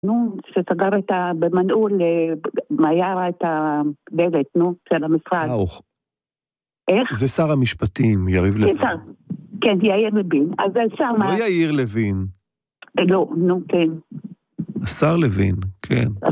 נו, שסגר במנעול, מאיירה את הדלת, נו, של המשרד. איך? זה שר המשפטים, יריב לוין. כן, יאיר לוין. אז זה שר מה... לא יאיר לוין. לא, נו, כן. השר לוין, כן.